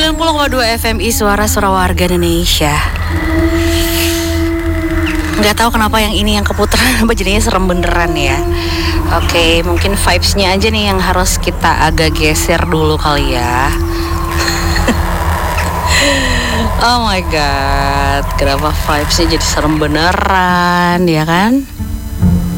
90,2 FMI Suara Warga Indonesia. Nggak tahu kenapa yang ini yang keputaran apa jadinya serem beneran ya. Oke, mungkin vibes-nya aja nih yang harus kita agak geser dulu kali ya. Oh my god, kenapa vibes-nya jadi serem beneran ya kan?